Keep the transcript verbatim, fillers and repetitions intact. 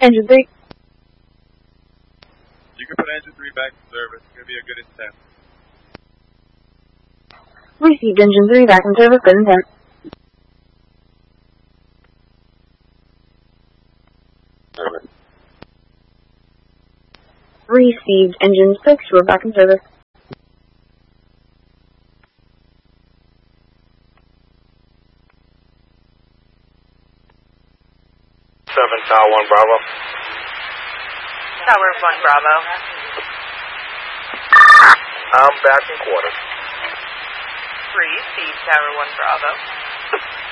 Engine three. You can put engine three back in service. It's going to be a good intent. Received engine three back in service, good intent. Service. Received engine six, we're back in service. Seven, Tower one, Bravo. Tower one, Bravo. I'm back in quarters. Receive Tower one, Bravo.